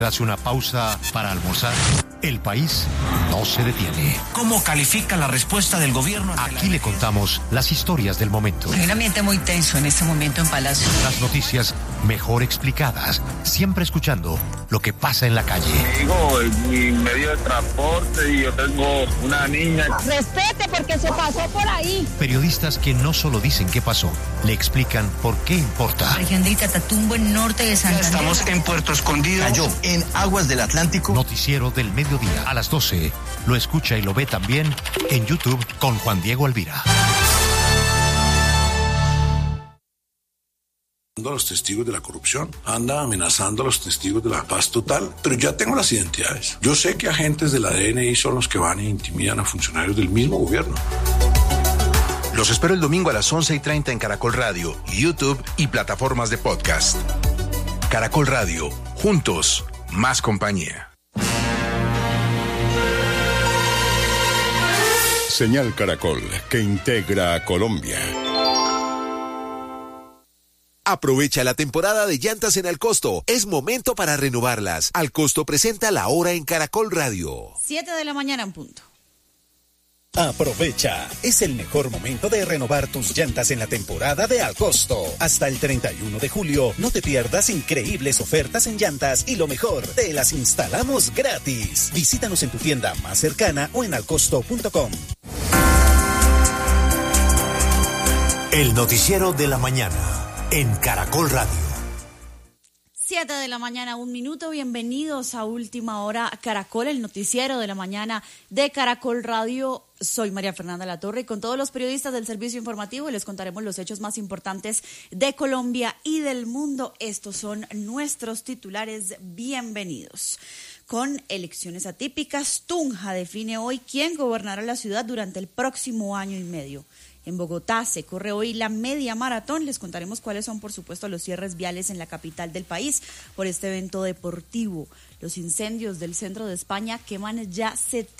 Hace una pausa para almorzar. El país no se detiene. ¿Cómo califica la respuesta del gobierno? Aquí le contamos las historias del momento. Hay un ambiente muy tenso en este momento en Palacio. Las noticias mejor explicadas, siempre escuchando lo que pasa en la calle. Digo, mi medio de transporte y yo tengo una niña. Respete porque se pasó por ahí. Periodistas que no solo dicen qué pasó, le explican por qué importa. Región de Catatumbo, en norte de Santander. Estamos en Puerto Escondido. Cayó en aguas del Atlántico. Noticiero del mediodía a las 12. Lo escucha y lo ve también en YouTube con Juan Diego Alvira. A los testigos de la corrupción, anda amenazando a los testigos de la paz total, pero ya tengo las identidades. Yo sé que agentes de la DNI son los que van e intimidan a funcionarios del mismo gobierno. Los espero el domingo a las 11:30 en Caracol Radio, YouTube y plataformas de podcast. Caracol Radio, juntos, más compañía. Señal Caracol, que integra a Colombia. Aprovecha la temporada de llantas en Alcosto. Es momento para renovarlas. Alcosto presenta La Hora en Caracol Radio. 7 de la mañana en punto. Aprovecha, es el mejor momento de renovar tus llantas en la temporada de Alcosto. Hasta el 31 de julio, no te pierdas increíbles ofertas en llantas y lo mejor, te las instalamos gratis. Visítanos en tu tienda más cercana o en alcosto.com. El noticiero de la mañana en Caracol Radio. 7 de la mañana, 1 minuto. Bienvenidos a Última Hora Caracol, el noticiero de la mañana de Caracol Radio. Soy María Fernanda Latorre y con todos los periodistas del servicio informativo les contaremos los hechos más importantes de Colombia y del mundo. Estos son nuestros titulares. Bienvenidos. Con elecciones atípicas, Tunja define hoy quién gobernará la ciudad durante el próximo año y medio. En Bogotá se corre hoy la media maratón. Les contaremos cuáles son, por supuesto, los cierres viales en la capital del país por este evento deportivo. Los incendios del centro de España queman ya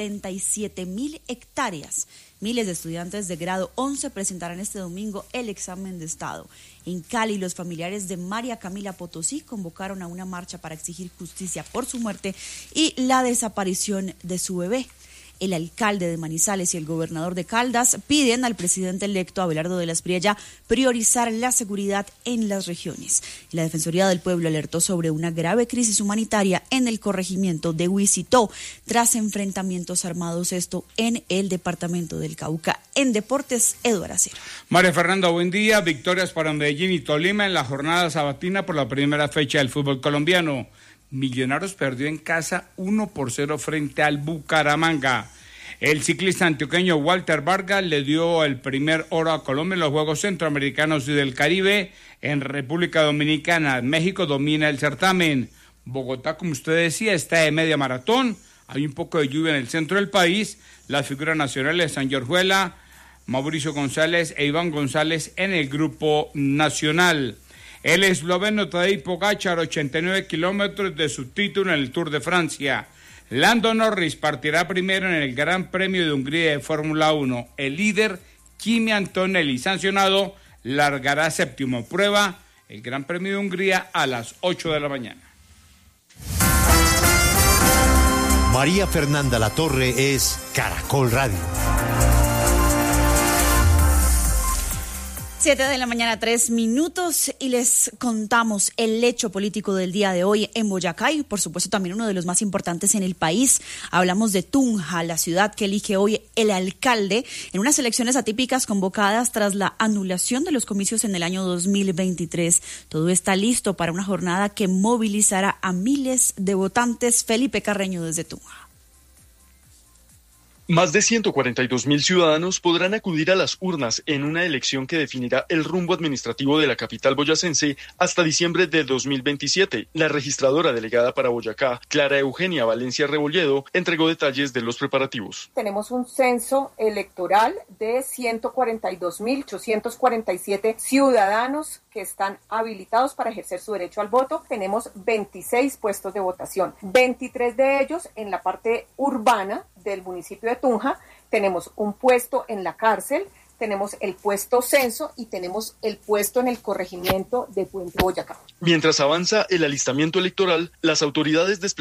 77,000 hectáreas. Miles de estudiantes de grado 11 presentarán este domingo el examen de estado. En Cali, los familiares de María Camila Potosí convocaron a una marcha para exigir justicia por su muerte y la desaparición de su bebé. El alcalde de Manizales y el gobernador de Caldas piden al presidente electo Abelardo de la Espriella priorizar la seguridad en las regiones. La Defensoría del Pueblo alertó sobre una grave crisis humanitaria en el corregimiento de Huicitó tras enfrentamientos armados, esto en el departamento del Cauca. En deportes, Eduardo Acero. María Fernanda, buen día. Victorias para Medellín y Tolima en la jornada sabatina por la primera fecha del fútbol colombiano. Millonarios perdió en casa 1-0 frente al Bucaramanga. El ciclista antioqueño Walter Vargas le dio el primer oro a Colombia en los Juegos Centroamericanos y del Caribe en República Dominicana. México domina el certamen. Bogotá, como usted decía, está de media maratón. Hay un poco de lluvia en el centro del país. Las figuras nacionales San Jorjuela, Mauricio González e Iván González en el grupo nacional. El esloveno Tadej Pogačar, 89 kilómetros de su título en el Tour de Francia. Lando Norris partirá primero en el Gran Premio de Hungría de Fórmula 1. El líder, Kimi Antonelli, sancionado, largará séptimo. Prueba el Gran Premio de Hungría a las 8 de la mañana. María Fernanda Latorre es Caracol Radio. 7 de la mañana, 3 minutos, y les contamos el hecho político del día de hoy en Boyacá y, por supuesto, también uno de los más importantes en el país. Hablamos de Tunja, la ciudad que elige hoy el alcalde en unas elecciones atípicas convocadas tras la anulación de los comicios en el año 2023. Todo está listo para una jornada que movilizará a miles de votantes. Felipe Carreño desde Tunja. Más de 142,000 ciudadanos podrán acudir a las urnas en una elección que definirá el rumbo administrativo de la capital boyacense hasta diciembre de 2027. La registradora delegada para Boyacá, Clara Eugenia Valencia Rebolledo, entregó detalles de los preparativos. Tenemos un censo electoral de 142,847 ciudadanos que están habilitados para ejercer su derecho al voto. Tenemos 26 puestos de votación, 23 de ellos en la parte urbana del municipio de Tunja. Tenemos un puesto en la cárcel, tenemos el puesto Censo y tenemos el puesto en el corregimiento de Puente Boyacá. Mientras avanza el alistamiento electoral, las autoridades